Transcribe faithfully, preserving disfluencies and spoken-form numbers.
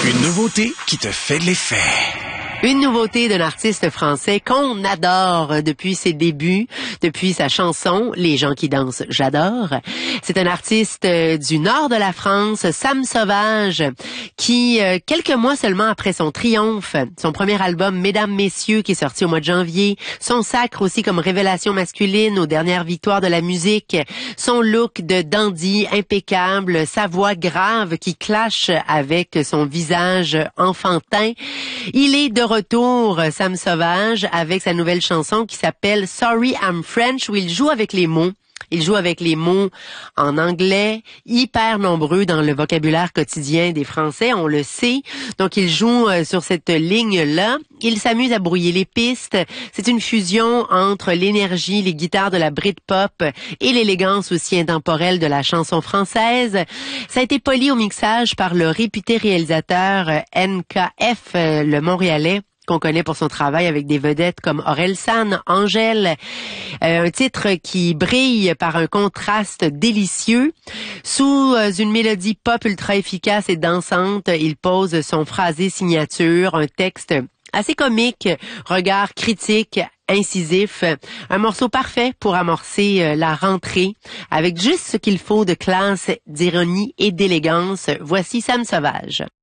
Une nouveauté qui te fait de l'effet. Une nouveauté d'un artiste français qu'on adore depuis ses débuts, depuis sa chanson « Les gens qui dansent, j'adore ». C'est un artiste du nord de la France, Sam Sauvage, qui, quelques mois seulement après son triomphe, son premier album « Mesdames, Messieurs » qui est sorti au mois de janvier, son sacre aussi comme révélation masculine aux dernières victoires de la musique, son look de dandy impeccable, sa voix grave qui clash avec son visage enfantin. Il est de retour, Sam Sauvage, avec sa nouvelle chanson qui s'appelle Sorry I'm French, où il joue avec les mots. Il joue avec les mots en anglais, hyper nombreux dans le vocabulaire quotidien des Français, on le sait. Donc, il joue euh, sur cette ligne-là. Il s'amuse à brouiller les pistes. C'est une fusion entre l'énergie, les guitares de la Britpop et l'élégance aussi intemporelle de la chanson française. Ça a été poli au mixage par le réputé réalisateur N K F, euh, le Montréalais, qu'on connaît pour son travail avec des vedettes comme Orelsan, Angèle, euh, un titre qui brille par un contraste délicieux. Sous euh, une mélodie pop ultra efficace et dansante, il pose son phrasé signature, un texte assez comique, regard critique, incisif, un morceau parfait pour amorcer euh, la rentrée, avec juste ce qu'il faut de classe, d'ironie et d'élégance. Voici Sam Sauvage.